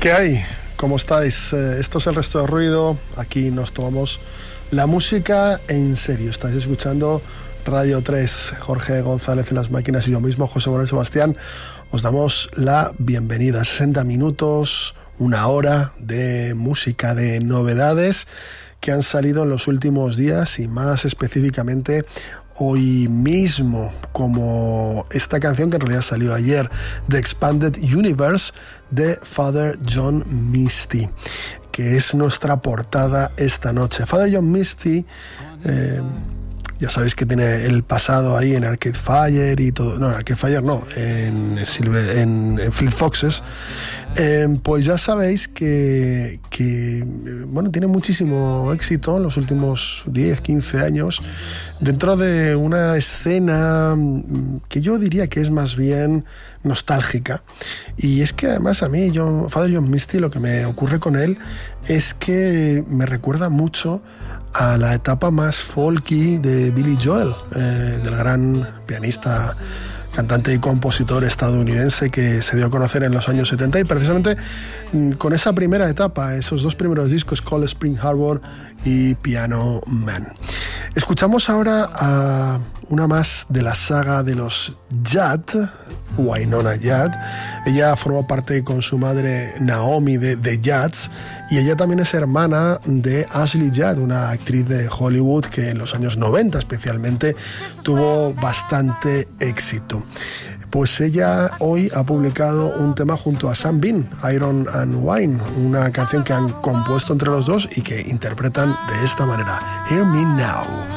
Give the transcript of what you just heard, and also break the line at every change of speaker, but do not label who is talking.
¿Qué hay? ¿Cómo estáis? Esto es El Resto de Ruido. Aquí nos tomamos la música en serio. Estáis escuchando Radio 3. Jorge González en las máquinas y yo mismo, José Manuel Sebastián, os damos la bienvenida. 60 minutos, una hora de música, de novedades que han salido en los últimos días y más específicamente hoy mismo, como esta canción que en realidad salió ayer, The Expanded Universe de Father John Misty, que es nuestra portada esta noche. Father John Misty, ya sabéis que tiene el pasado ahí en Arcade Fire y todo. No, en Arcade Fire no, en Fleet Foxes. Pues ya sabéis que bueno, tiene muchísimo éxito en los últimos 10, 15 años dentro de una escena que yo diría que es más bien nostálgica. Y es que además a mí, Father John Misty, lo que me ocurre con él es que me recuerda mucho a la etapa más folky de Billy Joel, del gran pianista, cantante y compositor estadounidense que se dio a conocer en los años 70, y precisamente con esa primera etapa, esos dos primeros discos, Cold Spring Harbor y Piano Man. Escuchamos ahora a una más de la saga de los Judd, Wynonna Judd. Ella formó parte con su madre Naomi de The Judds, y ella también es hermana de Ashley Judd, una actriz de Hollywood que en los años 90 especialmente tuvo bastante éxito. Pues ella hoy ha publicado un tema junto a Sam Bean, Iron and Wine, una canción que han compuesto entre los dos y que interpretan de esta manera. Hear Me Now.